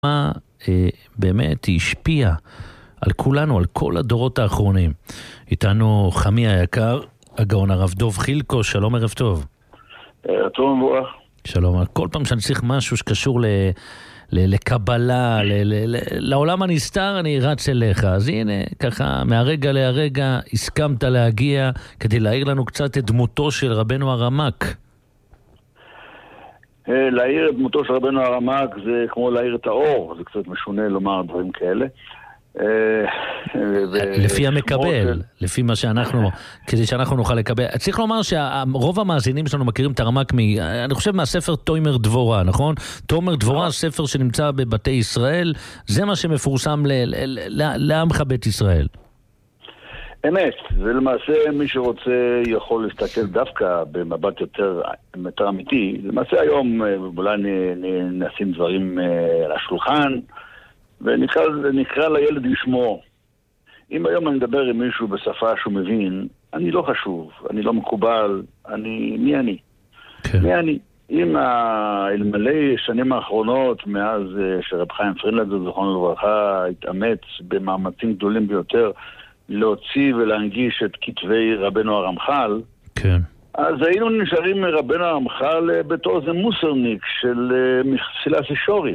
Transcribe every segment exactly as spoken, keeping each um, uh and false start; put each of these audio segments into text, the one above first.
מה אה, באמת היא השפיעה על כולנו, על כל הדורות האחרונים. איתנו חמי היקר, הגאון הרב דוב חילקו, שלום ערב טוב. טוב מבורך. שלום, כל פעם שאני צריך משהו שקשור ל... לקבלה, ל- ל- ל- לעולם הנסתר, אני רץ אליך. אז הנה, ככה, מהרגע להרגע הסכמת להגיע כדי להעיר לנו קצת את דמותו של רבנו הרמ"ק. להעיר את דמותו של רבנו הרמ"ק זה כמו להעיר את האור, זה קצת משונה לומר דברים כאלה. לפי המקבל, לפי מה שאנחנו, כדי שאנחנו נוכל לקבל. צריך לומר שרוב המאזינים שלנו מכירים את הרמ"ק, אני חושב מהספר תומר דבורה, נכון? תומר דבורה, ספר שנמצא בבתי ישראל, זה מה שמפורסם לעמך בית ישראל. אמת, ולמעשה מי שרוצה יכול להסתכל דווקא במבט יותר, יותר אמיתי. למעשה היום אולי נשים דברים על השולחן, ונקרא נקרא לילד לשמו. אם היום אני מדבר עם מישהו בשפה שהוא מבין, אני לא חשוב, אני לא מקובל, אני, מי אני? כן. מי אני? אם אלמלא שנים האחרונות, מאז שרב חיים פרינלנד זכרונו לברכה התאמץ במאמצים גדולים ביותר להוציא ולהנגיש את כתבי רבנו הרמח"ל, כן. אז היינו נשארים מרבנו הרמח"ל בתור איזה מוסרניק של מחסילת שישורים.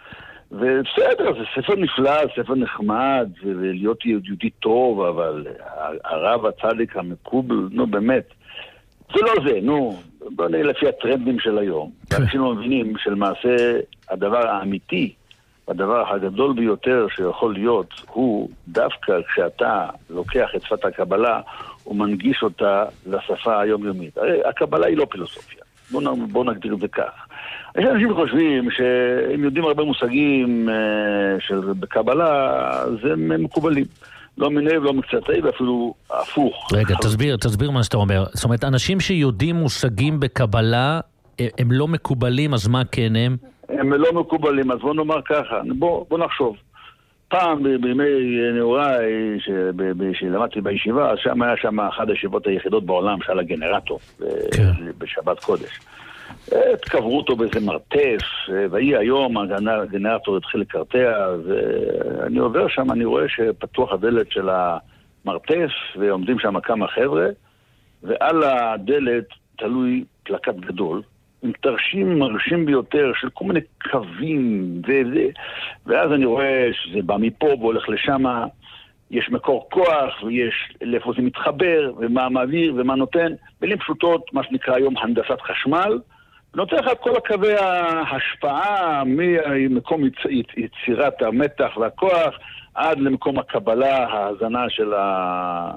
ובסדר, זה ספר נפלא, ספר נחמד, ולהיות יהודי טוב, אבל הרב הצדיק המקובל, נו באמת, זה לא זה, נו, בוא נהיה לפי הטרנדים של היום. אנחנו מבינים שלמעשה הדבר האמיתי, הדבר הגדול ביותר שיכול להיות, הוא דווקא כשאתה לוקח את שפת הקבלה ומנגיש אותה לשפה היומיומית. הרי הקבלה היא לא פילוסופיה, בוא, בוא נגדיר את זה כך. יש אנשים חושבים שהם יודעים הרבה מושגים של בקבלה, זה מקובלים. לא מיני ולא מקצתי, ואפילו הפוך. רגע, תסביר, תסביר מה שאתה אומר. זאת אומרת, אנשים שיודעים מושגים בקבלה, הם לא מקובלים, אז מה כן הם? הם לא מקובלים, אז בוא נאמר ככה, בוא, בוא נחשוב. פעם בימי נעוריי, שלמדתי בישיבה, שם היה שם אחת הישיבות היחידות בעולם, שעל הגנרטור, כן. בשבת קודש. קברו אותו באיזה מרתף, והיא היום הגנרטור התחיל לקרטע, ואני עובר שם, אני רואה שפתוח הדלת של המרתף, ועומדים שם כמה חבר'ה, ועל הדלת תלוי פלקט גדול, עם תרשים מרשים ביותר של כל מיני קווים, וזה, ואז אני רואה שזה בא מפה והולך לשם, יש מקור כוח, ויש לאיפה זה מתחבר, ומה מעביר, ומה נותן, בלים פשוטות, מה שנקרא היום הנדסת חשמל, נותן לך את כל הקווי ההשפעה ממקום יצירת המתח והכוח עד למקום הקבלה, ההזנה של, ה...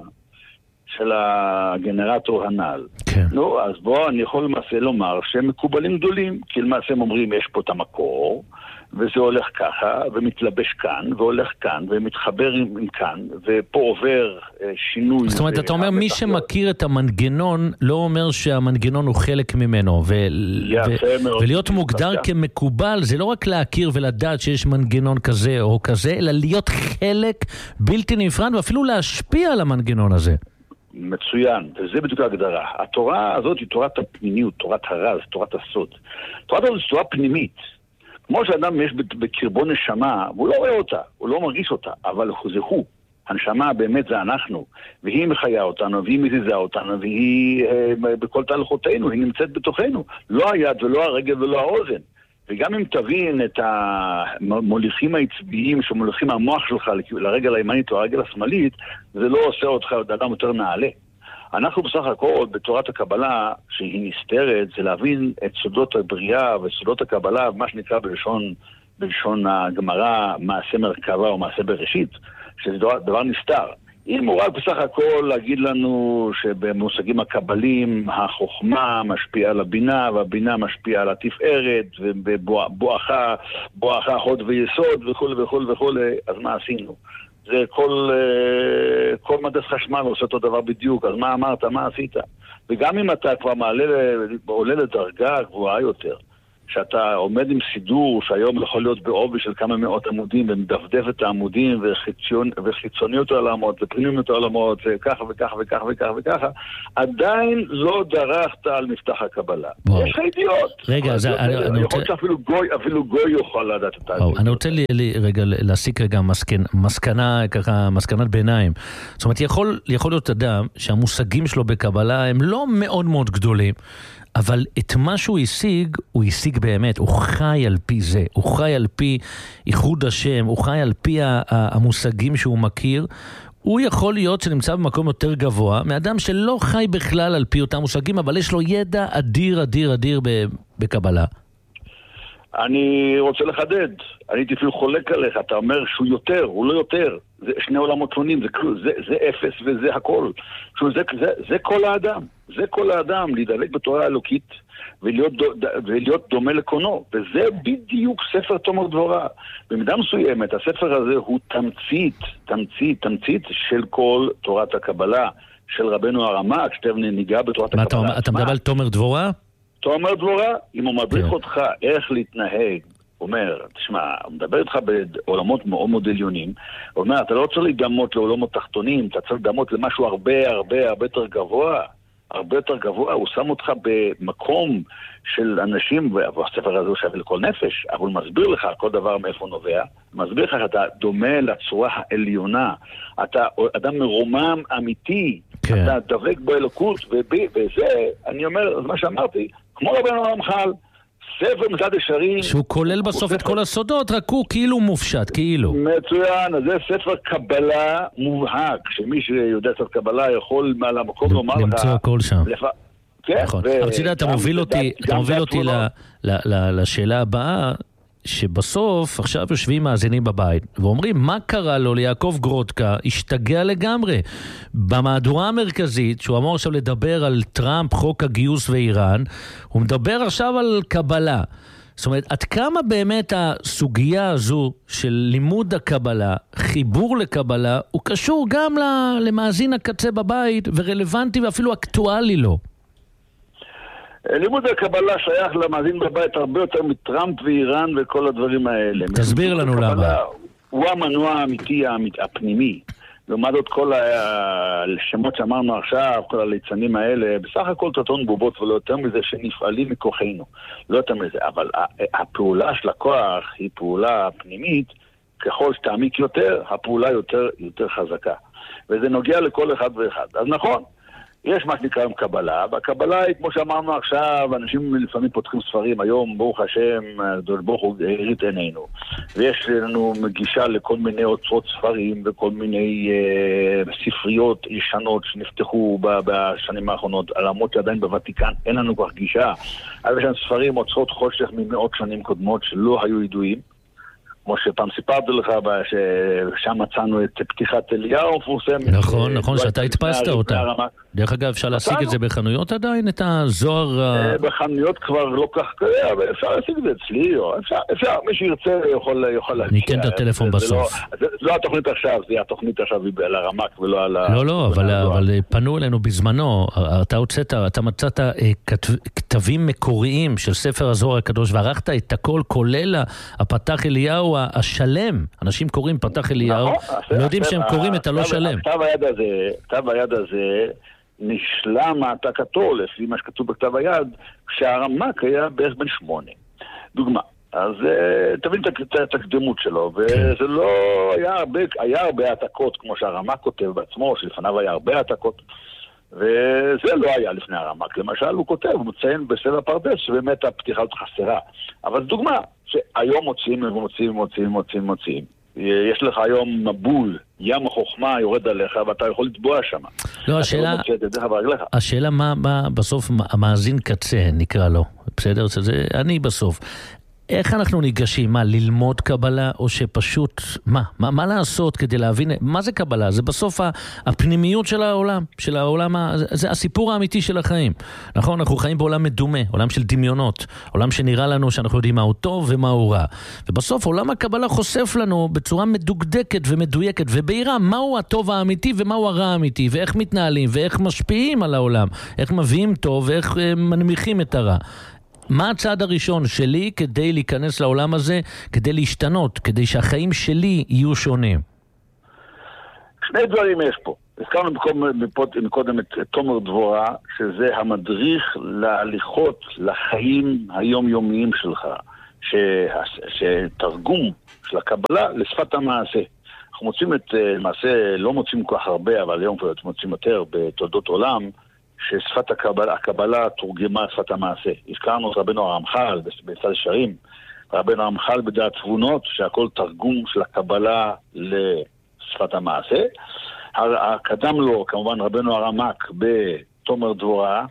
של הגנרטור הנ"ל. כן. נו, אז בוא, אני יכול למעשה לומר שהם מקובלים גדולים, כי למעשה הם אומרים יש פה את המקור, וזה הולך ככה, ומתלבש כאן, והולך כאן, ומתחבר עם, עם כאן, ופה עובר אה, שינוי. זאת אומרת, אתה אומר, מי שמכיר את המנגנון, לא אומר שהמנגנון הוא חלק ממנו, ו... ו... ולהיות מוגדר כמקובל, זה לא רק להכיר ולדעת שיש מנגנון כזה או כזה, אלא להיות חלק בלתי נפרד, ואפילו להשפיע על המנגנון הזה. מצוין, וזה בדיוק ההגדרה. התורה הזאת היא תורת הפנימיות, תורת הרז, תורת הסוד. תורת הזאת היא תורה פנימית. כמו שאדם יש בקרבו נשמה, והוא לא רואה אותה, הוא לא מרגיש אותה, אבל זה הוא. הנשמה באמת זה אנחנו, והיא מחיה אותנו, והיא מזיזה אותנו, והיא אה, בכל תהלכותינו, היא נמצאת בתוכנו. לא היד ולא הרגל ולא האוזן. וגם אם תבין את המוליכים העצביים שמוליכים מהמוח שלך לרגל הימנית או הרגל השמאלית, זה לא עושה אותך אדם יותר נעלה. אנחנו בסך הכל, בתורת הקבלה, שהיא נסתרת, זה להבין את סודות הבריאה וסודות הקבלה, מה שנקרא בלשון, בלשון הגמרא, מעשה מרכבה או מעשה בראשית, שזה דבר, דבר נסתר. אם הוא רק בסך הכל להגיד לנו שבמושגים הקבלים, החוכמה משפיעה על הבינה, והבינה משפיעה על התפארת, ובואכה, בואכה הוד ויסוד, וכל וכל וכל, אז מה עשינו? זה כל, כל מדס חשמל עושה אותו דבר בדיוק, אז מה אמרת, מה עשית? וגם אם אתה כבר מעלה, עולה לדרגה גבוהה יותר, שאתה עומד עם סידור שהיום יכול להיות בעובי של כמה מאות עמודים ומדפדף את העמודים וחיצון, וחיצוניות העולמות ופנימיות העולמות וככה וככה וככה וככה וככה, עדיין לא דרכת על מפתח הקבלה. וואו. יש לך אידיוט. רגע, אז אני, אני, אני יכול רוצה... שאפילו גוי, אפילו גוי יוכל לדעת את האידיוט. אני רוצה לי, לי, רגע להסיק רגע מסכן, מסקנה, ככה, מסקנת ביניים. זאת אומרת, יכול, יכול להיות אדם שהמושגים שלו בקבלה הם לא מאוד מאוד גדולים, אבל את מה שהוא השיג, הוא השיג באמת, הוא חי על פי זה, הוא חי על פי ייחוד השם, הוא חי על פי המושגים שהוא מכיר, הוא יכול להיות שנמצא במקום יותר גבוה, מאדם שלא חי בכלל על פי אותם מושגים, אבל יש לו ידע אדיר, אדיר, אדיר בקבלה. אני רוצה לחדד, אני הייתי אפילו חולק עליך, אתה אומר שהוא יותר, הוא לא יותר, זה שני עולמות שונים, זה, זה, זה אפס וזה הכל. זה, זה, זה כל האדם, זה כל האדם, להידלק בתורה האלוקית ולהיות, ולהיות דומה לקונו, וזה בדיוק ספר תומר דבורה. במידה מסוימת, הספר הזה הוא תמצית, תמצית, תמצית של כל תורת הקבלה, של רבנו הרמ"ק, שתכף ניגע בתורת מה הקבלה. אתה, אתה מדבר על תומר דבורה? תומר דבורה, אם הוא מדריך אותך איך להתנהג, אומר, תשמע, הוא מדבר איתך בעולמות מאוד מאוד עליונים, הוא אומר, אתה לא צריך להידמות לעולמות תחתונים, אתה צריך להידמות למשהו הרבה הרבה הרבה יותר גבוה, הרבה יותר גבוה, הוא שם אותך במקום של אנשים, והספר הזה הוא שווה לכל נפש, אבל הוא מסביר לך כל דבר מאיפה הוא נובע, הוא מסביר לך, אתה דומה לצורה העליונה, אתה אדם מרומם אמיתי, כן. אתה דבק באלוקות, וזה, אני אומר, מה שאמרתי, כמו רבנו הרמח"ל, ספר מצד ישרים... שהוא כולל בסוף את כל הסודות, רק הוא כאילו מופשט, כאילו. מצוין, אז זה ספר קבלה מובהק, שמי שיודע ספר קבלה יכול מעל המקום לומר לך... למצוא הכל שם. כן. נכון. אבל תדע, אתה מוביל אותי, אתה מוביל אותי לשאלה הבאה, שבסוף עכשיו יושבים מאזינים בבית ואומרים מה קרה לו ליעקב גרודקה, השתגע לגמרי במהדורה המרכזית שהוא אמור עכשיו לדבר על טראמפ, חוק הגיוס ואיראן, הוא מדבר עכשיו על קבלה. זאת אומרת, עד כמה באמת הסוגיה הזו של לימוד הקבלה, חיבור לקבלה, הוא קשור גם למאזין הקצה בבית ורלוונטי ואפילו אקטואלי לו? לימוד הקבלה שייך למאזין בבית הרבה יותר מטראמפ ואיראן וכל הדברים האלה. תסביר לנו למה. הוא המנוע האמיתי הפנימי. לעומת עוד כל השמות שאמרנו עכשיו, כל הליצנים האלה, בסך הכל תתון בובות ולא יותר מזה שנפעלים מכוחנו. לא יותר מזה. אבל הפעולה של הכוח היא פעולה פנימית, ככל שתעמיק יותר, הפעולה יותר, יותר חזקה. וזה נוגע לכל אחד ואחד. אז נכון. יש מה שנקרא עם קבלה, והקבלה היא, כמו שאמרנו עכשיו, אנשים לפעמים פותחים ספרים, היום ברוך השם, ברוך הוא הריט עינינו, ויש לנו מגישה לכל מיני אוצרות ספרים, וכל מיני אה, ספריות ישנות שנפתחו בשנים האחרונות, על עמות שעדיין בוותיקן, אין לנו כבר גישה, אבל יש לנו ספרים, אוצרות חושך ממאות שנים קודמות שלא היו ידועים, כמו שפעם סיפרתי לך, ששם מצאנו את פתיחת אליהו מפורסמת. נכון, נכון, שאתה הדפסת אותה. דרך אגב, אפשר להשיג את זה בחנויות עדיין, את הזוהר... בחנויות כבר לא כך קרה, אבל אפשר להשיג את זה אצלי, או אפשר, מי שירצה יכול להשיג. ניתן את הטלפון בסוף. זו התוכנית עכשיו, זו התוכנית עכשיו על הרמ"ק ולא על... לא, לא, אבל פנו אלינו בזמנו, אתה הוצאת, אתה מצאת כתבים מקוריים של ספר הזוהר הקדוש, וערכת את הכל, כולל הפתח אליהו השלם. אנשים קוראים פתח אליהו, לא יודעים שהם קוראים את הלא שלם. כתב היד הזה, כתב היד הזה, נשלם העתקתו לפי מה שכתוב בכתב היד, כשהרמ"ק היה בערך בן שמונה. דוגמה. אז תבין את הקדמות שלו, וזה לא היה הרבה, היה הרבה העתקות, כמו שהרמ"ק כותב בעצמו, שלפניו היה הרבה העתקות, וזה לא היה לפני הרמ"ק. למשל, הוא כותב, הוא מציין בספר פרדס, שבאמת הפתיחה הזאת חסרה. אבל דוגמה, שהיום מוצאים, מוצאים, מוצאים, מוצאים, מוצאים. יש לך היום מבול, ים החוכמה יורד עליך, ואתה יכול לטבוע שם. לא, השאלה, השאלה מה, מה בסוף המאזין קצה נקרא לו, בסדר? זה אני בסוף. איך אנחנו ניגשים? מה, ללמוד קבלה, או שפשוט, מה? מה, מה לעשות כדי להבין? מה זה קבלה? זה בסוף הפנימיות של העולם, של העולם, זה הסיפור האמיתי של החיים. נכון? אנחנו חיים בעולם מדומה, עולם של דמיונות, עולם שנראה לנו שאנחנו יודעים מה הוא טוב ומה הוא רע. ובסוף עולם הקבלה חושף לנו בצורה מדוקדקת ומדויקת ובהירה מהו הטוב האמיתי ומהו הרע האמיתי, ואיך מתנהלים ואיך משפיעים על העולם, איך מביאים טוב ואיך מנמיכים את הרע. מה הצעד הראשון שלי כדי להיכנס לעולם הזה, כדי להשתנות, כדי שהחיים שלי יהיו שונים? שני דברים יש פה. הזכרנו מקודם את תומר דבורה, שזה המדריך להליכות לחיים היומיומיים שלך, שתרגום של הקבלה לשפת המעשה. אנחנו מוצאים את מעשה, לא מוצאים כל כך הרבה, אבל היום מוצאים יותר בתולדות עולם, ששפת הקבלה, הקבלה תורגמה שפת המעשה. הזכרנו את רבנו הרמח"ל בספר ישרים, רבנו הרמח"ל בדעת תבונות, שהכל תרגום של הקבלה לשפת המעשה. הקדם לו כמובן רבנו הרמק בתומר דבורה,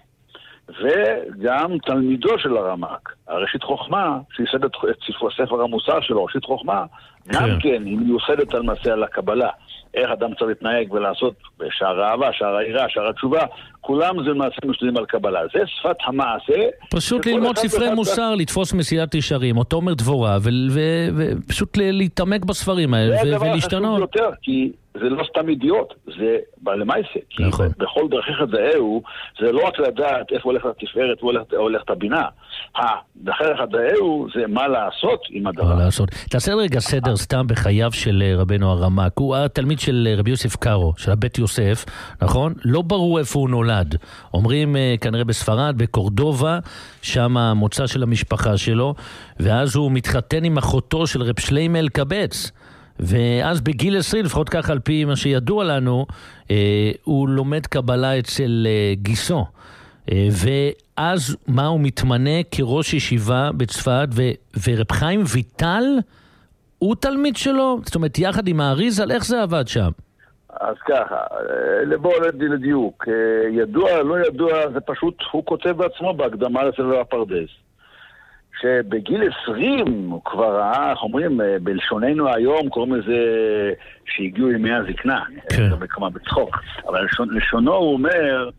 וגם תלמידו של הרמק, הראשית חוכמה, שיסד את ספר המוסר שלו, ראשית חוכמה, גם כן היא מיוחדת על מעשה על הקבלה. איך אדם צריך להתנהג ולעשות שער האהבה, שער העירה, שער התשובה, כולם זה מעשה משתנים על קבלה. זה שפת המעשה. פשוט ללמוד ספרי מוסר, לתפוס מסילת ישרים, או תומר דבורה, ופשוט להתעמק בספרים האלה ולהשתנות. זה הדבר החשוב יותר, כי זה לא סתם אידיוט, זה למעשה. כי בכל דרכיך דאהו, זה לא רק לדעת איפה הולך לתפארת והולך הבינה. דרכיך דאהו זה מה לעשות עם הדבר. מה לעשות. תעשה רגע סדר סתם בחייו של רבנו הרמק. הוא התלמיד של רבי יוסף קארו, של הבית יוסף, נכון? לא ברור איפה הוא נולד. אומרים כנראה בספרד, בקורדובה, שם המוצא של המשפחה שלו, ואז הוא מתחתן עם אחותו של רב שלמה אלקבץ. ואז בגיל עשרים, לפחות כך על פי מה שידוע לנו, אה, הוא לומד קבלה אצל אה, גיסו. אה, ואז מה הוא מתמנה כראש ישיבה בצפת, ו- ורב חיים ויטל הוא תלמיד שלו? זאת אומרת, יחד עם האריזל, איך זה עבד שם? אז ככה, לבוא לדיוק, ידוע, לא ידוע, זה פשוט, הוא כותב בעצמו בהקדמה לספר הפרדס. שבגיל עשרים הוא כבר ראה, איך אומרים, בלשוננו היום קוראים לזה שהגיעו ימי הזקנה, כן. כמה בצחוק. אבל לשון, לשונו הוא אומר,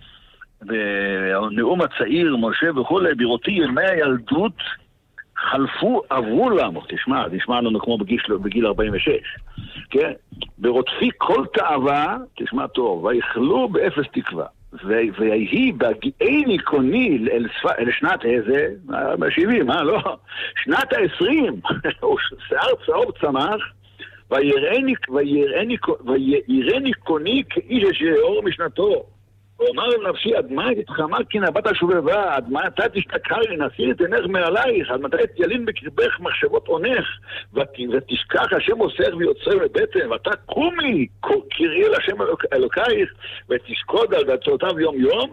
בנאום הצעיר, משה וכו', בראותי ימי הילדות חלפו, עברו לנו, תשמע, תשמע לנו כמו בגיל, בגיל ארבעים ושש, כן? ברודפי כל תאווה, תשמע טוב, ויכלו באפס תקווה. ויהי בהגיעני קוני אל שנת איזה, שבעים, אה, לא, שנת העשרים, שיער צהוב צמח, ויראני קוני כאיש שאור משנתו, ואומר לנפשי, עד מה תתחמה כי נבט השובבה, עד מה אתה תשתכרי, נסיר את עינך מעלייך, עד מתי תילין בקרבך מחשבות עונך, ותשכח השם עושך ויוצר מבטן, ואתה קומי, קראי אל השם אלוקייך, ותשקוד על דעתותיו יום יום,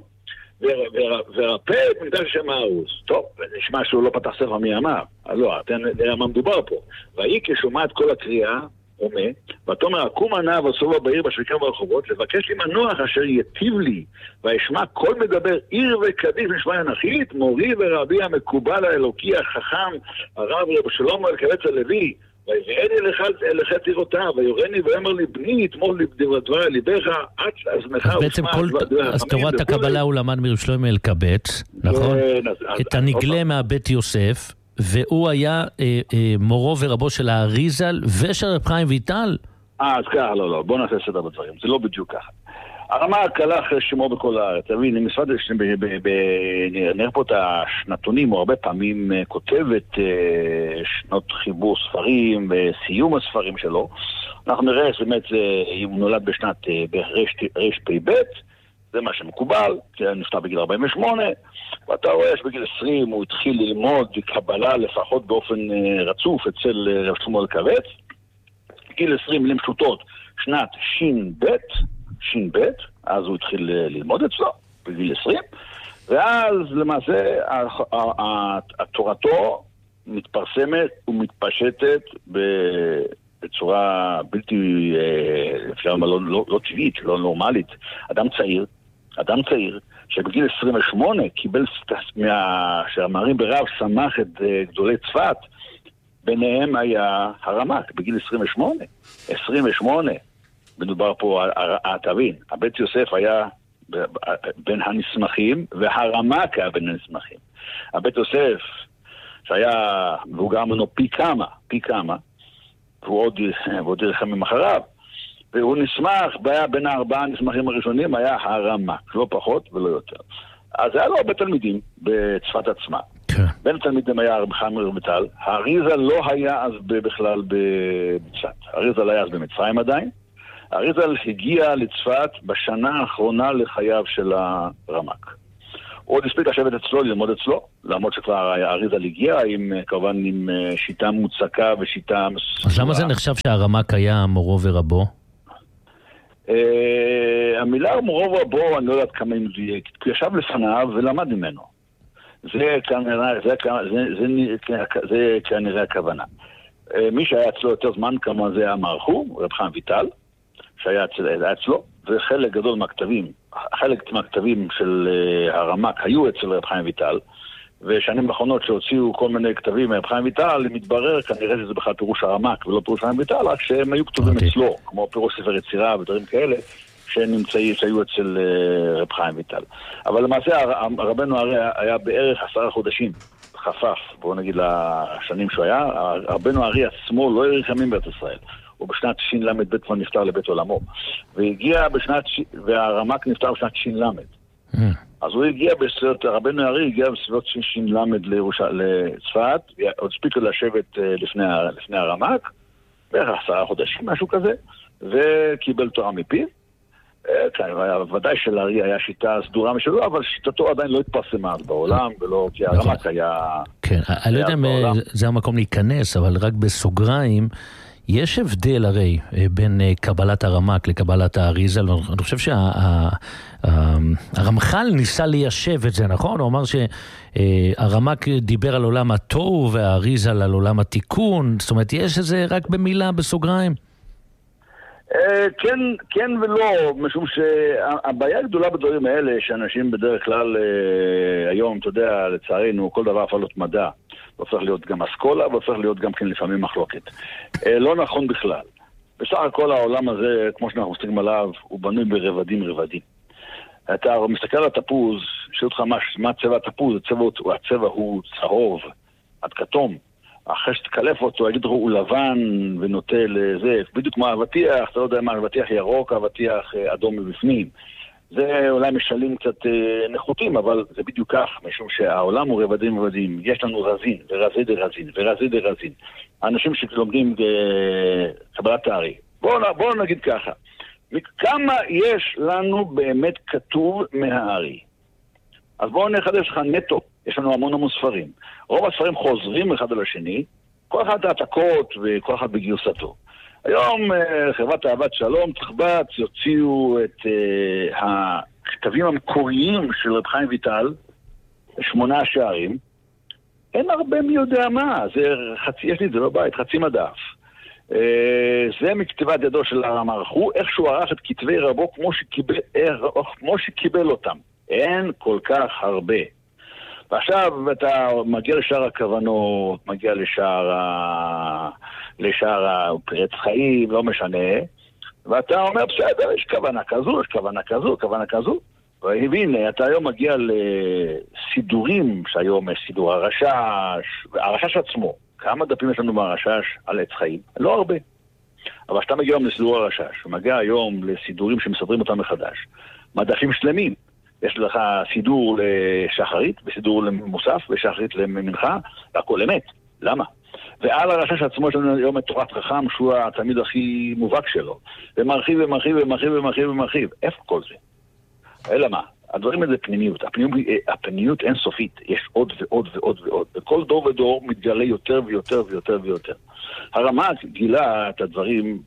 ורפא את מקדש השם הארוז. טוב, נשמע שהוא לא פתח ספר מי אמר, אז לא, תראה מה מדובר פה. והיא כשומע את כל הקריאה, אומר, ותאמר הקום נא וסובה בעיר בשריקה ברחובות, לבקש לי מנוח אשר יטיב לי, וישמע כל מדבר עיר וקדיש משמע ינחית, מורי ורבי המקובל האלוקי החכם הרב רב שלמה אלקבץ הלוי, ויראני לך תירותיו, ויורני ואמר לי בני יתמול דבר ליבך עד אזנך. אז בעצם כל, אז תורת הקבלה הוא למד מרב שלמה אלקבץ, נכון? את הנגלה מהבית יוסף, והוא היה אה, אה, מורו ורבו של האריזל ושל רב חיים ויטל. אה, אז ככה, לא, לא, בוא נעשה סדר בדברים, זה לא בדיוק ככה. הרמק הלך שמו בכל הארץ, תבין, משרד, נראה פה את השנתונים, הוא הרבה פעמים כותב את שנות חיבור ספרים וסיום הספרים שלו. אנחנו נראה באמת, אם הוא נולד בשנת רש פי בית, זה מה שמקובל, נפטר בגיל ארבעים ושמונה, ואתה רואה שבגיל עשרים הוא התחיל ללמוד קבלה לפחות באופן רצוף אצל רב שלמה אלקבץ. בגיל עשרים מילים פשוטות, שנת שין בית, שין בית, אז הוא התחיל ללמוד אצלו, בגיל עשרים, ואז למעשה התורתו מתפרסמת ומתפשטת בצורה בלתי, אפשר לומר, לא, לא, לא טבעית, לא נורמלית. אדם צעיר, אדם צעיר, שבגיל עשרים ושמונה קיבל שהמערים ברב שמח את גדולי צפת, ביניהם היה הרמק, בגיל עשרים ושמונה. עשרים ושמונה, מדובר פה על התבין. הבית יוסף היה בין הנסמכים, והרמק היה בין הנסמכים. הבית יוסף, שהיה מבוגר ממנו פי כמה, פי כמה, והוא עוד, עוד ירחמים אחריו, והוא נשמח, היה בין הארבעה הנסמכים הראשונים, היה הרמק, לא פחות ולא יותר. אז היה לו הרבה תלמידים בצפת עצמה. כן. כן. בין התלמידים היה רבי חיים ויטל. האריזה לא היה אז בכלל בצפת. האריזה היה אז במצרים עדיין. האריזה הגיע לצפת בשנה האחרונה לחייו של הרמק. הוא עוד הספיק לשבת אצלו, ללמוד אצלו, למרות שכבר האריזה הגיע, עם, כמובן עם שיטה מוצקה ושיטה... אז למה זה נחשב שהרמק היה מורו ורבו? Uh, המילה מורו ורבו, אני לא יודעת כמה היא מדויקת, כי הוא ישב לפניו ולמד ממנו. זה כנראה, זה, זה, זה, זה, זה כנראה הכוונה. Uh, מי שהיה אצלו יותר זמן כמה זה המערכו, רב חיים ויטל, שהיה אצל, אצלו, וחלק גדול מהכתבים, חלק מהכתבים של uh, הרמק היו אצל רב חיים ויטל, ושנים האחרונות שהוציאו כל מיני כתבים מרב חיים ויטל, מתברר כנראה שזה בכלל פירוש הרמק ולא פירוש חיים ויטל, רק שהם היו כתובים okay. אצלו, כמו פירוש ספר יצירה ודברים כאלה, שנמצאים, שהיו אצל uh, רב חיים ויטל. אבל למעשה רבנו הרי היה בערך עשרה חודשים, חפף, בואו נגיד לשנים שהוא היה, רבנו הרי עצמו לא העריך ימים בארץ ישראל. הוא בשנת שין למד בית כבר נפטר לבית עולמו. והגיע בשנת, והרמק נפטר בשנת שין למד. Mm. אז הוא הגיע בסביבות, רבנו הרי הגיע בסביבות שין למד לצפת, עוד הספיק לשבת לפני, לפני הרמק, בערך עשרה חודשים, משהו כזה, וקיבל תורה מפיו. כן, ודאי שלארי היה שיטה סדורה משלו, אבל שיטתו עדיין לא התפרסמה בעולם, ולא, כי הרמק היה... כן, אני לא יודע אם זה המקום להיכנס, אבל רק בסוגריים, יש הבדל הרי בין קבלת הרמק לקבלת האריזה, אני חושב שהרמח"ל ניסה ליישב את זה, נכון? הוא אמר שהרמק דיבר על עולם התוהו והאריזה על עולם התיקון, זאת אומרת, יש איזה רק במילה בסוגריים? כן, כן ולא, משום שהבעיה הגדולה בדברים האלה, שאנשים בדרך כלל היום, אתה יודע, לצערנו, כל דבר הפעלות מדע, הופך להיות גם אסכולה, והופך להיות גם כן לפעמים מחלוקת. לא נכון בכלל. בסך הכל העולם הזה, כמו שאנחנו מסתכלים עליו, הוא בנוי ברבדים רבדים. אתה מסתכל על התפוז, שאלה אותך מה, מה צבע התפוז, הצבע, הצבע הוא צהוב, עד כתום. אחרי שתקלף אותו, יגיד הוא לבן ונוטה לזה, בדיוק כמו אבטיח, אתה לא יודע מה, אבטיח ירוק, אבטיח אדום מבפנים. זה אולי משלים קצת נחותים, אבל זה בדיוק כך, משום שהעולם הוא רבדים רבדים. יש לנו רזין, ורזי דרזין, ורזי דרזין. האנשים שלומדים קבלת הארי. בואו בוא נגיד ככה, כמה יש לנו באמת כתוב מהארי? אז בואו נחדש לך נטו, יש לנו המון המון ספרים. רוב הספרים חוזרים אחד על השני, כל אחד העתקות וכל אחד בגיוסתו. היום חברת אהבת שלום, תחב"צ, יוציאו את uh, הכתבים המקוריים של רב חיים ויטל, שמונה שערים. אין הרבה מי יודע מה, זה חצי, יש לי את זה לא בית, חצי מדף. Uh, זה מכתיבת ידו של המערכו, איך שהוא ערך את כתבי רבו כמו שקיבל, כמו שקיבל אותם. אין כל כך הרבה. ועכשיו אתה מגיע לשאר הכוונות, מגיע לשאר ה... לשאר הפרץ חיים, לא משנה, ואתה אומר, בסדר, יש כוונה כזו, יש כוונה כזו, כוונה כזו. והנה, אתה היום מגיע לסידורים, שהיום יש סידור הרשש, הרשש עצמו. כמה דפים יש לנו מהרשש על עץ חיים? לא הרבה. אבל כשאתה מגיע היום לסידור הרשש, ומגיע היום לסידורים שמסדרים אותם מחדש, מדפים שלמים. יש לך סידור לשחרית, וסידור למוסף, ושחרית למנחה, והכל אמת. למה? ועל הרשש עצמו יש לנו היום את תורת חכם, שהוא התלמיד הכי מובהק שלו. ומרחיב ומרחיב ומרחיב ומרחיב ומרחיב. איפה כל זה? אלא מה? הדברים האלה זה פנימיות. הפנימיות, הפנימיות אינסופית. יש עוד ועוד ועוד ועוד. וכל דור ודור מתגלה יותר ויותר ויותר ויותר. הרמ"ק גילה את הדברים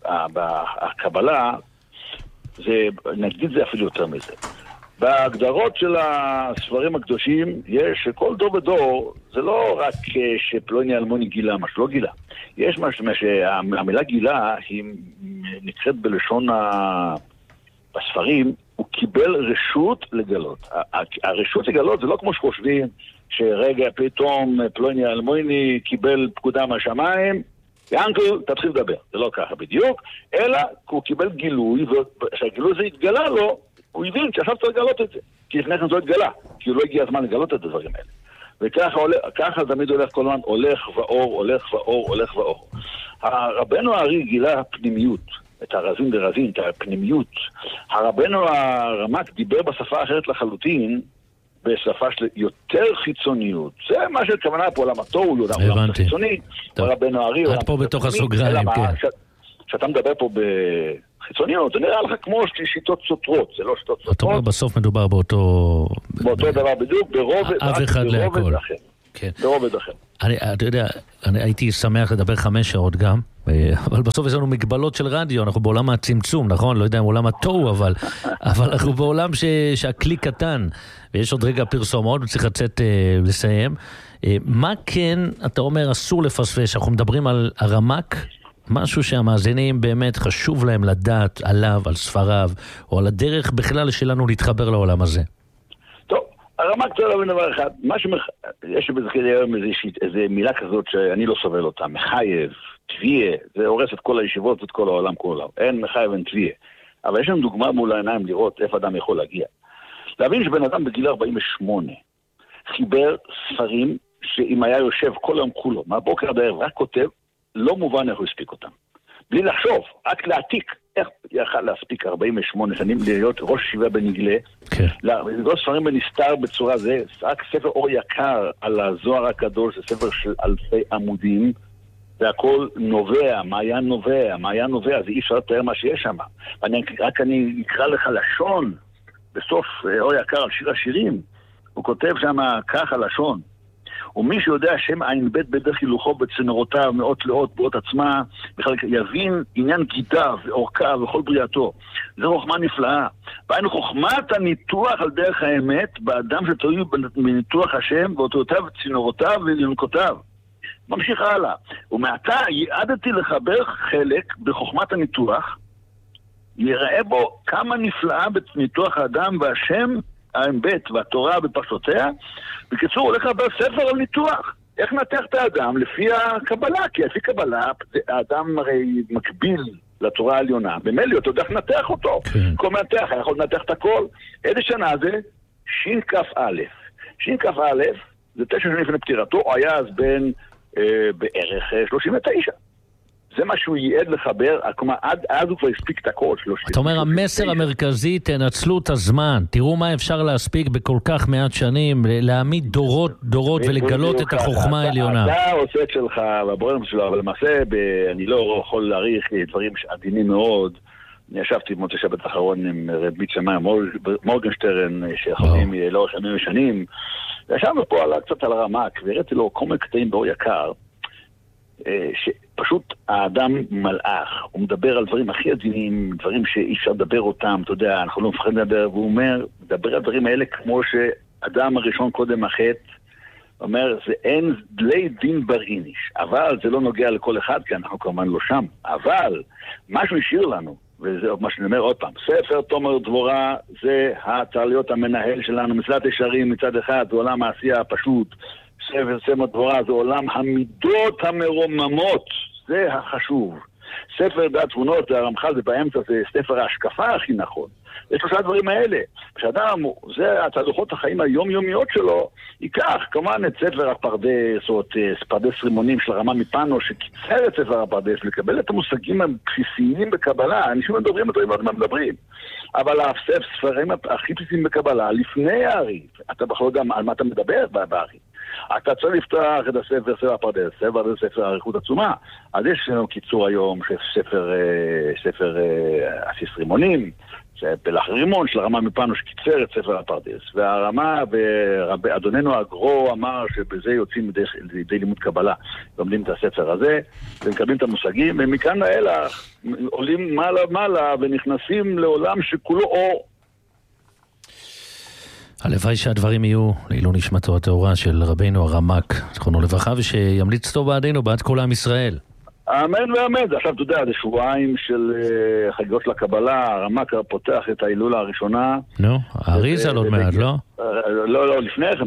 בקבלה, זה, נגיד זה אפילו יותר מזה. בהגדרות של הספרים הקדושים יש שכל דור ודור זה לא רק שפלוני אלמוני גילה, מה שלא גילה. יש משהו שהמילה גילה היא נקראת בלשון בספרים, הוא קיבל רשות לגלות. הרשות לגלות זה לא כמו שחושבים שרגע פתאום פלוני אלמוני קיבל פקודה מהשמיים, יענקל תתחיל לדבר. זה לא ככה בדיוק, אלא הוא קיבל גילוי, וכשהגילוי הזה התגלה לו, הוא הבין שעכשיו צריך לגלות את זה. כי לפני כן זה לא התגלה, כי הוא לא הגיע הזמן לגלות את הדברים האלה. וככה תמיד הולך כל הזמן, הולך ואור, הולך ואור, הולך ואור. הרבנו הארי גילה הפנימיות, את הרזין ברזין, את הפנימיות. הרבנו הרמ"ק דיבר בשפה אחרת לחלוטין, בשפה של יותר חיצוניות. זה מה שכוונה פה, עולם התוהו, עולם חיצוני, עולם בין הערי. עד פה בתוך הסוגריים, כן. כשאתה מדבר פה בחיצוניות, זה נראה לך כמו שיטות סותרות, זה לא שיטות סותרות. אתה אומר, בסוף מדובר באותו... באותו דבר בדיוק, ברובד אחד להכל. כן. ברובד אחר. אני, אתה יודע, אני הייתי שמח לדבר חמש שעות גם, אבל בסוף יש לנו מגבלות של רדיו, אנחנו בעולם הצמצום, נכון? לא יודע אם עולם התוהו, אבל, אבל אנחנו בעולם ש, שהכלי קטן, ויש עוד רגע פרסומות, וצריך לצאת אה, לסיים. אה, מה כן, אתה אומר, אסור לפספס, אנחנו מדברים על הרמ"ק, משהו שהמאזינים באמת חשוב להם לדעת עליו, על ספריו, או על הדרך בכלל שלנו להתחבר לעולם הזה. הרמ"ק צריך להבין דבר אחד, מה שמח... יש בזכיר היום איזו מילה כזאת שאני לא סובל אותה, מחייב, תביעה, זה הורס את כל הישיבות ואת כל העולם כולו, אין מחייב, אין תביעה. אבל יש לנו דוגמה מול העיניים לראות איפה אדם יכול להגיע. להבין שבן אדם בגיל ארבעים ושמונה חיבר ספרים שאם היה יושב כל היום כולו, מהבוקר עד הערב רק כותב, לא מובן איך הוא הספיק אותם. בלי לחשוב, רק להעתיק. איך יכל להספיק ארבעים ושמונה שנים להיות ראש ישיבה בנגלה, כן. לגלות ספרים בנסתר בצורה זה, רק ספר אור יקר על הזוהר הקדוש, זה ספר של אלפי עמודים, והכל נובע, מעיין נובע, מעיין נובע, זה אי אפשר לתאר מה שיש שם. ואני, רק אני אקרא לך לשון, בסוף אור יקר על שיר השירים, הוא כותב שם כך הלשון, ומי שיודע שם עין בית בדרך הילוכו בצנורותיו מאות לאות באות עצמה, בכלל יבין עניין גידיו ואורכה וכל בריאתו. זו חוכמה נפלאה. והיינו חוכמת הניתוח על דרך האמת באדם שתלוי בניתוח השם ואותיותיו וצנורותיו ולנקותיו. ממשיך הלאה. ומעתה יעדתי לחבר חלק בחוכמת הניתוח, יראה בו כמה נפלאה בניתוח האדם והשם האמת והתורה בפרשותיה. בקיצור, הולך לדבר ספר על ניתוח. איך נתח את האדם לפי הקבלה? כי לפי קבלה, האדם הרי מקביל לתורה העליונה. במילא, אתה יודע איך נתח אותו. כן. כל מנתח, יכול לנתח את הכל. איזה שנה זה? שין כף א'. שין כף א', זה תשע שנים לפני פטירתו, הוא היה אז בין אה, בערך שלושים ותשע. זה מה שהוא ייעד לחבר, כלומר, עד, עד הוא כבר הספיק את הכל. אתה אומר, המסר המרכזי, תנצלו את הזמן, תראו מה אפשר להספיק בכל כך מעט שנים, להעמיד דורות, דורות ולגלות את החוכמה העליונה. אתה עושה את שלך, והבורם שלו, אבל למעשה, אני לא יכול להעריך דברים עדינים מאוד. אני ישבתי במוצאי שבת האחרון עם רב בית שמאי מורגנשטרן, שיחדים לאורך ימים ושנים, וישבנו פה קצת על הרמ"ק, והראיתי לו כל מיני קטעים באור יקר, שפשוט האדם מלאך, הוא מדבר על דברים הכי עדינים, דברים שאי אפשר לדבר אותם, אתה יודע, אנחנו לא מפחדים לדבר, והוא אומר, מדבר על דברים האלה כמו שאדם הראשון קודם החטא, אומר, זה אין דלי דין בר איניש, אבל זה לא נוגע לכל אחד, כי אנחנו כמובן לא שם, אבל משהו השאיר לנו, וזה מה שאני אומר עוד פעם, ספר תומר דבורה זה התעליות המנהל שלנו, מצוות ישרים מצד אחד, זה עולם העשייה הפשוט, ספר ספר דבורה זה עולם המידות המרוממות, זה החשוב. ספר דעת תבונות, זה הרמח"ל, זה באמצע, זה ספר ההשקפה הכי נכון. יש שלושה דברים האלה. כשאדם, זה התהלוכות החיים היומיומיות שלו, ייקח כמובן את ספר הפרדס, או את פרדס רימונים של הרמה מפנו, שקיצר את ספר הפרדס, לקבל את המושגים הבסיסיים בקבלה. אנשים מדברים, מדברים, מדברים, מדברים. אבל הספרים הכי בסיסיים בקבלה, לפני הארי, אתה בכלל יודע על מה אתה מדבר בארי. אתה צריך לפתוח את הספר ספר הפרדס, ספר זה ספר העריכות עצומה. אז יש לנו קיצור היום של ספר, ספר אסיס רימונים, פלח רימון של הרמה מפנו שקיצר את ספר הפרדס. והרמה, ואדוננו הגרו אמר שבזה יוצאים לידי לימוד קבלה. לומדים את הספר הזה, ומקבלים את המושגים, ומכאן לאילך עולים מעלה מעלה ונכנסים לעולם שכולו אור. הלוואי שהדברים יהיו לעילוי נשמתו הטהורה של רבינו הרמ"ק, זכרונו לברכה, ושימליץ טוב בעדינו בעד כל עם ישראל. אמן ואמן. עכשיו אתה יודע, זה שבועיים של uh, חגיגות לקבלה, הרמ"ק פותח את ההילולה הראשונה. נו, האריזה עוד מעט, לא? לא, לא, לפני כן,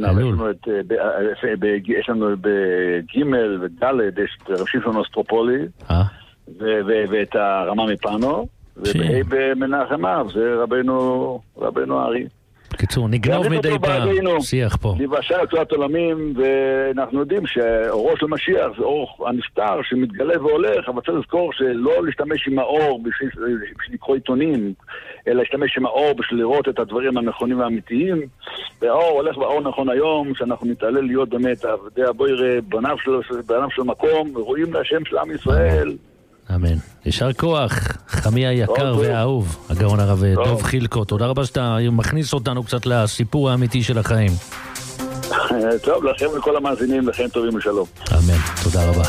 יש לנו בגימל ודלת, יש את רב שמעון אוסטרופולי, ואת הרמה מפנו, ובמנחם אב, זה רבנו הארי. בקיצור, נגנוב מדי פעם, שיח פה. לבשל תורת עולמים, ואנחנו יודעים שאורו של משיח זה אור הנסתר שמתגלה והולך, אבל צריך לזכור שלא להשתמש עם האור בשביל לקרוא עיתונים, אלא להשתמש עם האור בשביל לראות את הדברים הנכונים והאמיתיים, והאור הולך באור נכון היום, שאנחנו נתעלל להיות באמת עבדי הבוירה, בניו של, בניו של מקום, ורואים להשם של עם ישראל. אמן. ישר כוח, חמי היקר והאהוב, הגאון הרב דוב חילקו. תודה רבה שאתה מכניס אותנו קצת לסיפור האמיתי של החיים. טוב, לכם ולכל המאזינים, לכם טובים ושלום. אמן, תודה רבה.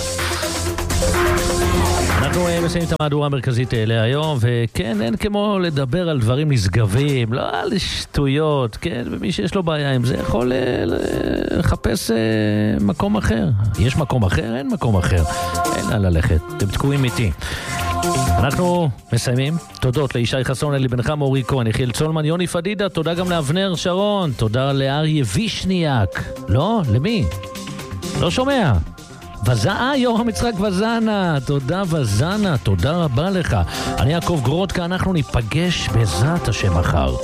אנחנו מסיימים את המהדורה המרכזית אליה היום, וכן, אין כמו לדבר על דברים נשגבים, לא על שטויות, כן, ומי שיש לו בעיה עם זה יכול לחפש מקום אחר. יש מקום אחר? אין מקום אחר. אין לה ללכת, אתם תקועים איתי. אנחנו מסיימים. תודות לישי חסון, אלי בן חמו, אורי כהן, יחיאל צולמן, יוני פדידה, תודה גם לאבנר שרון, תודה לאריה וישניאק. לא? למי? לא שומע. וזאה, יורם יצחק וזנה, תודה וזנה, תודה רבה לך. אני יעקב גרודקה, אנחנו ניפגש בעזרת השם מחר.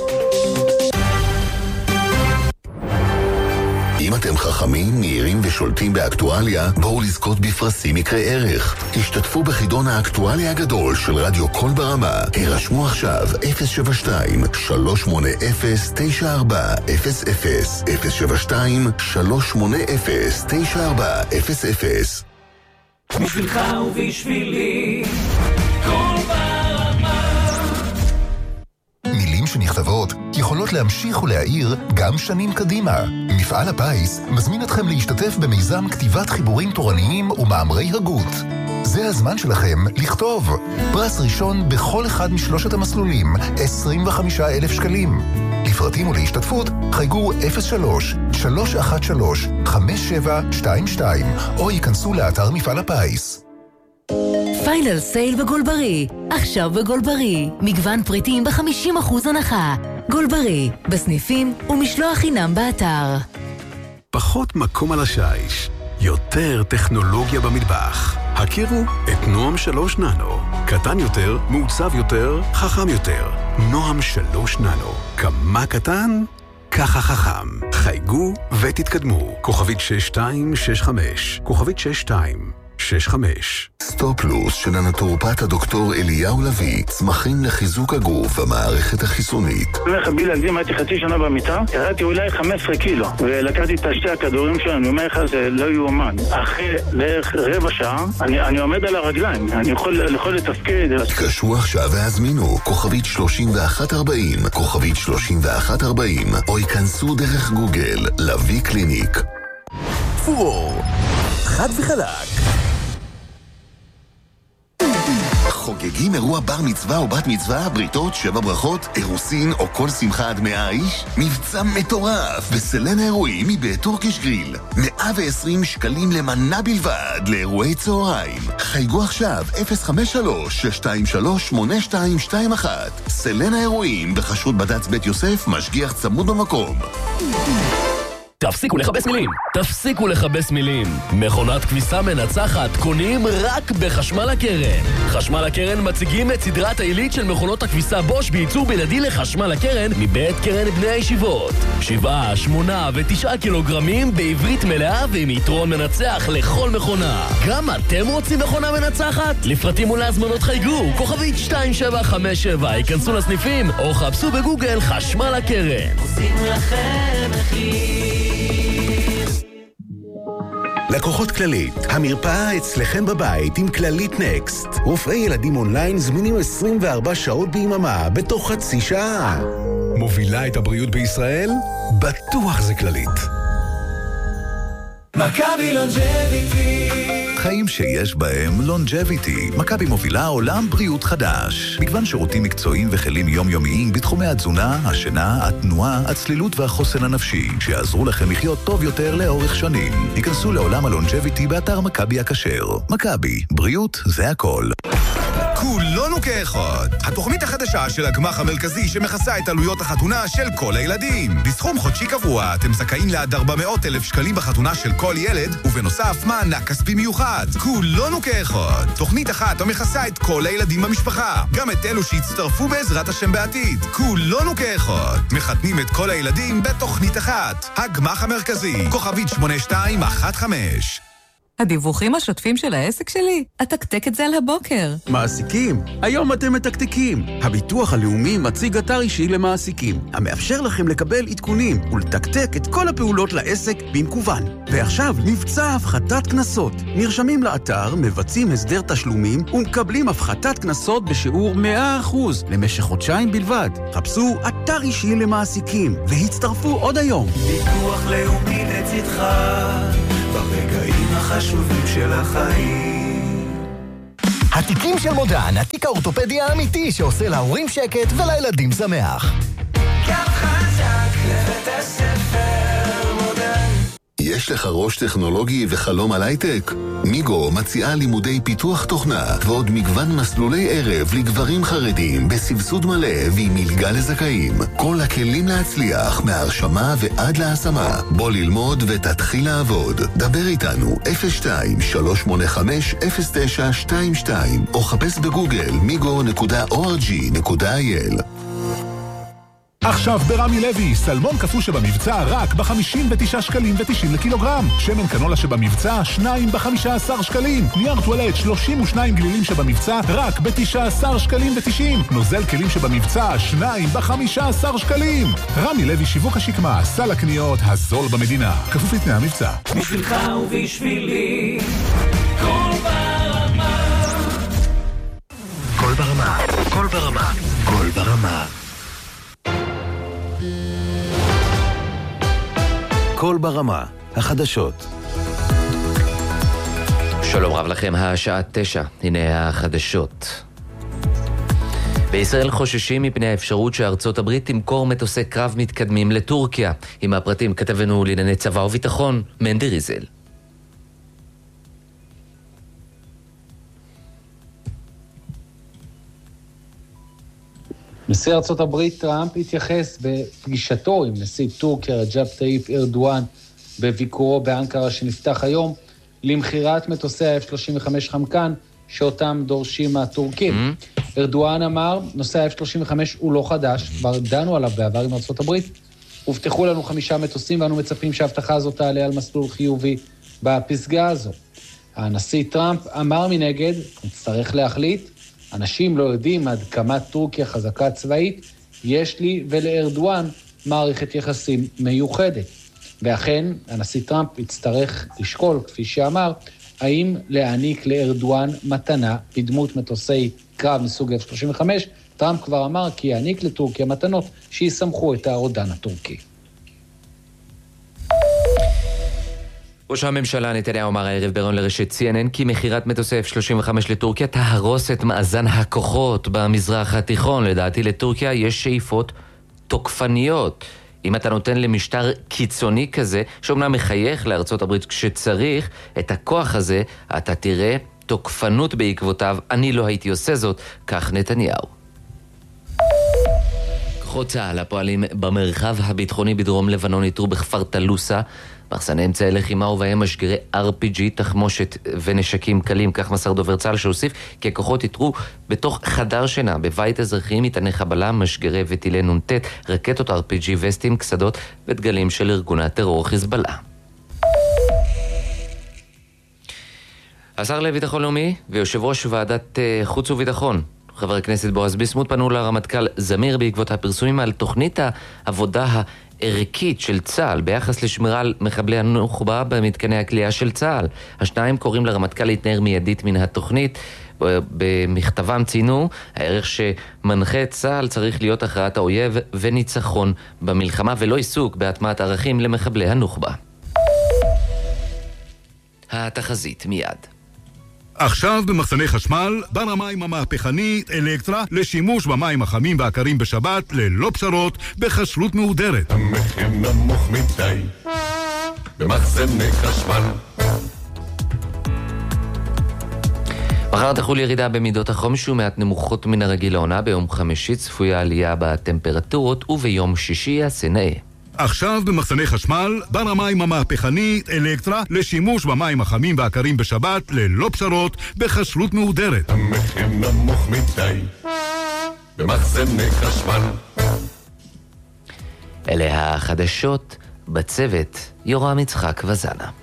אם אתם חכמים, מהירים ושולטים באקטואליה, בואו לזכות בפרסים יקרי ערך. השתתפו בחידון האקטואליה הגדול של רדיו קול ברמה. הרשמו עכשיו אפס שבע שתיים שלוש שמונה אפס תשע ארבע אפס אפס אפס שבע שתיים שלוש שמונה אפס תשע ארבע אפס אפס. בשבילך ובשבילי קול ברמה. מילים שנכתבות יכולות להמשיך ולהעיר גם שנים קדימה. מפעל הפיס מזמין אתכם להשתתף במיזם כתיבת חיבורים תורניים ומאמרי הגות. זה הזמן שלכם לכתוב. פרס ראשון בכל אחד משלושת המסלולים, עשרים וחמישה אלף שקלים. לפרטים ולהשתתפות חייגו אפס שלוש שלוש אחת שלוש חמש שבע שתיים שתיים או ייכנסו לאתר מפעל הפיס. פיינל סייל בגולברי. עכשיו בגולברי. מגוון פריטים ב-חמישים אחוז הנחה. גולברי. בסניפים ומשלוח חינם באתר. פחות מקום על השיש. יותר טכנולוגיה במטבח. הכירו את נועם שלוש ננו. קטן יותר, מעוצב יותר, חכם יותר. נועם שלוש ננו. כמה קטן? ככה חכם. חייגו ותתקדמו. כוכבית שש שתיים שש חמש. כוכבית שש שתיים שש חמש. סטופלוס של הנטורופט הדוקטור אליהו לוי, צמחים לחיזוק הגוף והמערכת החיסונית. בלי להגזים, הייתי חצי שנה במיטה, ירדתי אולי חמישה עשר קילו, ולקחתי את שתי הכדורים שלנו, אני אומר לך, זה לא יאומן. אחרי בערך רבע שעה, אני, אני עומד על הרגליים, אני יכול, יכול לתפקד. תקשו עכשיו והזמינו, כוכבית שלושים ואחת ארבעים, כוכבית שלושים ואחת ארבעים, או ייכנסו דרך גוגל, לוי קליניק. פורור, חד וחלק. חוגגים אירוע בר מצווה או בת מצווה, בריתות, שבע ברכות, אירוסין או כל שמחה עד מאה איש? מבצע מטורף בסלנה אירועים מבית טורקיש גריל. מאה ועשרים שקלים למנה בלבד לאירועי צהריים. חייגו עכשיו אפס חמש שלוש שש שתיים שלוש שמונה שתיים שתיים אחת. סלנה אירועים בחשרות בד"ץ בית יוסף, משגיח צמוד במקום. תפסיקו לחבש מילים, תפסיקו לחבש מילים. מכונת כביסה מנצחת קונים רק בחשמל הקרן. חשמל הקרן מציגים את סדרת העילית של מכונות הכביסה בוש בייצור בלעדי לחשמל הקרן מבית קרן בני הישיבות. שבעה, שמונה ותשעה קילוגרמים בעברית מלאה ועם יתרון מנצח לכל מכונה. גם אתם רוצים מכונה מנצחת? לפרטים ולהזמנות חייגו, כוכבית שתיים שבע חמש שבע, ייכנסו לסניפים או חפשו בגוגל חשמל הקרן. עושים לכם מחיר. לקוחות כללית, המרפאה אצלכם בבית עם כללית נקסט. רופאי ילדים אונליין זמינים עשרים וארבע שעות ביממה בתוך חצי שעה. מובילה את הבריאות בישראל? בטוח זה כללית. מכבי לונג'ביטי. חיים שיש בהם לונג'ביטי. מכבי מובילה עולם בריאות חדש. מגוון שירותים מקצועיים וכלים יומיומיים בתחומי התזונה, השינה, התנועה, הצלילות והחוסן הנפשי, שיעזרו לכם לחיות טוב יותר לאורך שנים. היכנסו לעולם הלונג'ביטי באתר מכבי הכשר. מכבי, בריאות זה הכל. כולנו כולנו כאחד. התוכנית החדשה של הגמ"ח המרכזי שמכסה את עלויות החתונה של כל הילדים. בסכום חודשי קבוע אתם זכאים לעד ארבע מאות אלף שקלים בחתונה של כל ילד, ובנוסף מענק כספי מיוחד. כולנו כאחד. תוכנית אחת המכסה את כל הילדים במשפחה, גם את אלו שהצטרפו בעזרת השם בעתיד. כולנו כאחד. מחתנים את כל הילדים בתוכנית אחת. הגמ"ח המרכזי, כוכבית שמונה שתיים אחת חמש. הדיווחים השוטפים של העסק שלי? אתקתק את זה על הבוקר. מעסיקים, היום אתם מתקתקים. הביטוח הלאומי מציג אתר אישי למעסיקים, המאפשר לכם לקבל עדכונים ולתקתק את כל הפעולות לעסק במקוון. ועכשיו, מבצע הפחתת כנסות. נרשמים לאתר, מבצעים הסדר תשלומים ומקבלים הפחתת כנסות בשיעור מאה אחוז למשך חודשיים בלבד. חפשו אתר אישי למעסיקים והצטרפו עוד היום. ביטוח לאומי לצדך ברגעים החשובים של החיים. התיקים של מודן, התיק האורתופדי האמיתי שעושה להורים שקט ולילדים שמח. קו חזק לבית הספר מודן. יש לך ראש טכנולוגי וחלום על הייטק? מיגו מציעה לימודי פיתוח תוכנה ועוד מגוון מסלולי ערב לגברים חרדים בסבסוד מלא ועם מלגה לזכאים. כל הכלים להצליח מהרשמה ועד להשמה. בוא ללמוד ותתחיל לעבוד. דבר איתנו אפס שתיים שלוש שמונה חמש אפס תשע שתיים שתיים או חפש בגוגל מיגו נקודה או אר ג'י נקודה איי אל. עכשיו ברמי לוי, סלמון קפוא שבמבצע רק ב-חמישים ותשעה שקלים ו-תשעים לקילוגרם. שמן קנולה שבמבצע, שניים ב-חמישה עשר שקלים. נייר טואלט, שלושים ושניים גלילים שבמבצע, רק ב-תשעה עשר שקלים ו-תשעים. נוזל כלים שבמבצע, שניים ב-חמישה עשר שקלים. רמי לוי שיווק השקמה, סל הקניות הזול במדינה. כפוף לתנאי המבצע. בשבילך ובשבילי, כל ברמה. כל ברמה, כל ברמה, כל ברמה. כל ברמה, החדשות. שלום רב לכם, השעה תשע, הנה החדשות. בישראל חוששים מפני האפשרות שארצות הברית תמכור מטוסי קרב מתקדמים לטורקיה. עם הפרטים כתבנו לענייני צבא וביטחון, מנדי ריזל. נשיא ארצות הברית טראמפ התייחס בפגישתו עם נשיא טורקיה רג'פ טאיפ ארדואן בביקורו באנקרה שנפתח היום למחירת מטוסי ה-אף שלושים וחמש חמקן שאותם דורשים מהטורקים. Mm-hmm. ארדואן אמר, נושא ה-אף שלושים וחמש הוא לא חדש, כבר דנו עליו בעבר עם ארצות הברית, הובטחו לנו חמישה מטוסים ואנו מצפים שההבטחה הזאת תעלה על מסלול חיובי בפסגה הזו. הנשיא טראמפ אמר מנגד, נצטרך להחליט, אנשים לא יודעים עד כמה טורקיה חזקה צבאית, יש לי ולארדואן מערכת יחסים מיוחדת. ואכן, הנשיא טראמפ יצטרך לשקול, כפי שאמר, האם להעניק לארדואן מתנה בדמות מטוסי קרב מסוג אף שלושים וחמש. טראמפ כבר אמר כי יעניק לטורקיה מתנות שיסמכו את הרודן הטורקי. ראש הממשלה נתניהו אמר הערב בראיון לרשת סי אן אן כי מחירת מטוסי אף שלושים וחמש לטורקיה תהרוס את מאזן הכוחות במזרח התיכון. לדעתי לטורקיה יש שאיפות תוקפניות. אם אתה נותן למשטר קיצוני כזה, שאומנם מחייך לארצות הברית כשצריך, את הכוח הזה אתה תראה תוקפנות בעקבותיו. אני לא הייתי עושה זאת, כך נתניהו. כוחות צה"ל הפועלים במרחב הביטחוני בדרום לבנון איתרו בכפר תלוסה מחסני אמצעי לחימה ובהם משגרי אר פי ג'י, תחמושת ונשקים קלים, כך מסר דובר צה"ל שהוסיף כי הכוחות איתרו בתוך חדר שינה בבית אזרחי מטעני חבלה, משגרי וטילי נ"ט, רקטות אר פי ג'י, וסטים, קסדות ודגלים של ארגון הטרור חיזבאללה. השר לביטחון לאומי ויושב ראש ועדת חוץ וביטחון חבר הכנסת בועז ביסמוט פנו לרמטכ"ל זמיר בעקבות הפרסומים על תוכנית העבודה הערכית של צה"ל ביחס לשמירה על מחבלי הנוח'בה במתקני הכליאה של צה"ל. השניים קוראים לרמטכ"ל להתנער מיידית מן התוכנית. במכתבם ציינו, הערך שמנחה את צה"ל צריך להיות הכרעת האויב וניצחון במלחמה ולא עיסוק בהטמעת ערכים למחבלי הנוח'בה. התחזית מיד. עכשיו במחסני חשמל, ברמה עם המהפכנית אלקטרה לשימוש במים החמים והקרים בשבת ללא פשרות בחשלות מהודרת. המחיר נמוך מדי במחסני חשמל. מחר תחול ירידה במידות החום מעט נמוכות מן הרגיל לעונה. ביום חמישי צפויה עלייה בטמפרטורות וביום שישי יעשה נאה. עכשיו במחסני חשמל, בר המים המהפכני אלקטרה לשימוש במים החמים והקרים בשבת ללא פשרות בחשלות מהודרת. המחיר נמוך מדי במחסני חשמל. אלה החדשות בצוות יורם יצחק וזנה.